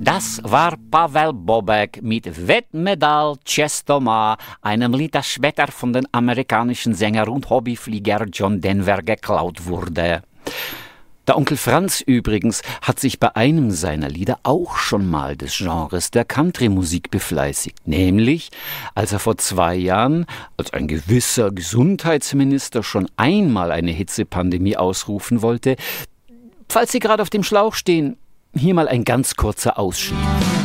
Das war Pavel Bobek mit Wettmedal Chestoma, einem Lied, das später von dem amerikanischen Sänger und Hobbyflieger John Denver geklaut wurde. Der Onkel Franz übrigens hat sich bei einem seiner Lieder auch schon mal des Genres der Country-Musik befleißigt. Nämlich, als er vor 2 Jahren, als ein gewisser Gesundheitsminister schon einmal eine Hitzepandemie ausrufen wollte. Falls Sie gerade auf dem Schlauch stehen, hier mal ein ganz kurzer Ausschnitt.